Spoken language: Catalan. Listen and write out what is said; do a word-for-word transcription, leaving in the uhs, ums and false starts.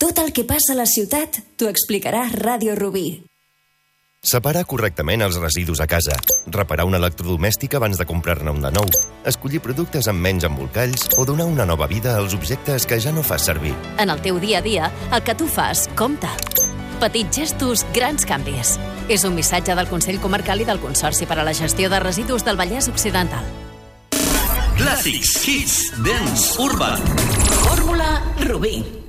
Tot el que passa a la ciutat t'ho explicarà Ràdio Rubí. Separar correctament els residus a casa, reparar un electrodomèstic abans de comprar-ne un de nou, escollir productes amb menys embolcalls o donar una nova vida als objectes que ja no fas servir. En el teu dia a dia, el que tu fas compta. Petits gestos, grans canvis. És un missatge del Consell Comarcal i del Consorci per a la Gestió de Residus del Vallès Occidental. Clàssics, hits, dance, urban. Fórmula Rubí.